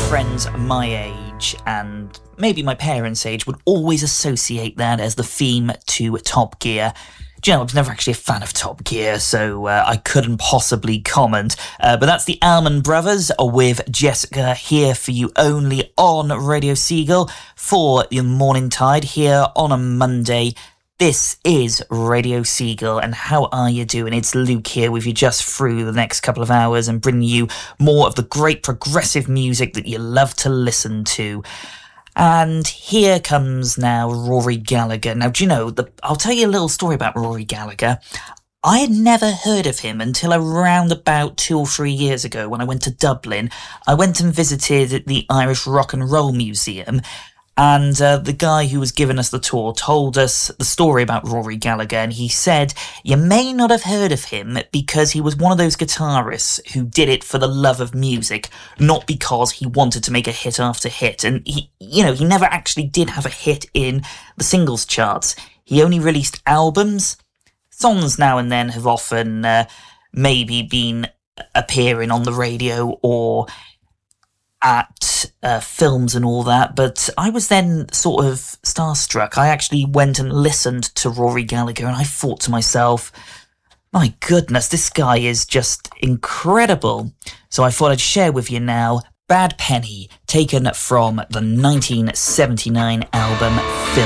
friends my age and maybe my parents' age would always associate that as the theme to Top Gear. Do you know, I was never actually a fan of Top Gear, so I couldn't possibly comment. But that's the Allman Brothers with Jessica here for you only on Radio Seagull for your Morning Tide here on a Monday. This is Radio Seagull, and how are you doing? It's Luke here with you just through the next couple of hours and bringing you more of the great progressive music that you love to listen to. And here comes now Rory Gallagher. Now, do you know, I'll tell you a little story about Rory Gallagher. I had never heard of him until around about 2 or 3 years ago when I went to Dublin. I went and visited the Irish Rock and Roll Museum, and the guy who was giving us the tour told us the story about Rory Gallagher, and he said, you may not have heard of him because he was one of those guitarists who did it for the love of music, not because he wanted to make a hit after hit. And he never actually did have a hit in the singles charts. He only released albums. Songs now and then have often maybe been appearing on the radio or at films and all that, but I was then sort of starstruck. I actually went and listened to Rory Gallagher and I thought to myself, my goodness, this guy is just incredible. So I thought I'd share with you now Bad Penny, taken from the 1979 album Film.